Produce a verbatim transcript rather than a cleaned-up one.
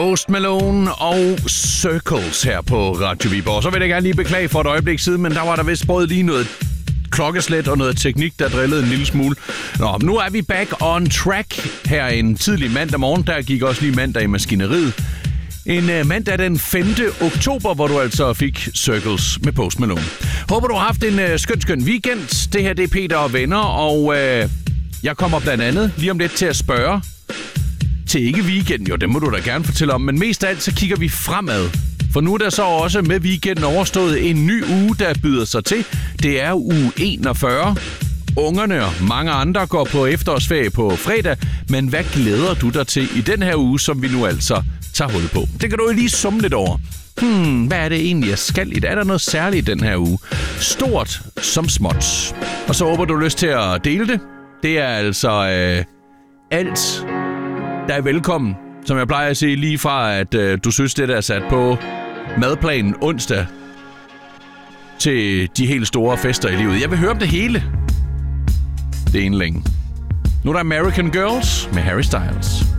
Post Malone og Circles her på Radio Viborg. Så vil jeg gerne lige beklage for et øjeblik siden, men der var der vist både lige noget klokkeslæt og noget teknik, der drillede en lille smule. Nå, nu er vi back on track her en tidlig mandag morgen. Der gik også lige mandag i maskineriet. En uh, mandag den femte oktober, hvor du altså fik Circles med Post Malone. Håber, du har haft en uh, skøn, skøn weekend. Det her det er Peter og venner, og uh, jeg kommer blandt andet lige om lidt til at spørge til ikke weekend. Jo, det må du da gerne fortælle om, men mest af alt så kigger vi fremad. For nu er der så også med weekenden overstået en ny uge, der byder sig til. Det er uge enogfyrre. Ungerne og mange andre går på efterårsferie på fredag. Men hvad glæder du dig til i den her uge, som vi nu altså tager hul på? Det kan du jo lige summe lidt over. Hmm, hvad er det egentlig, jeg skal i? Er der noget særligt den her uge? Stort som småt. Og så håber du lyst til at dele det. Det er altså øh, alt, der er velkommen. Som jeg plejer at sige lige fra, at øh, du synes, det der er sat på madplanen onsdag til de helt store fester i livet. Jeg vil høre om det hele. Det er en længe. Nu er der American Girls med Harry Styles.